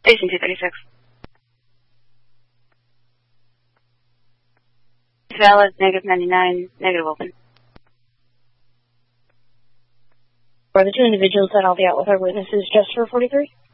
Station 236. Valid, -99, open. For the two individuals that I'll be out with our witnesses, just for 43?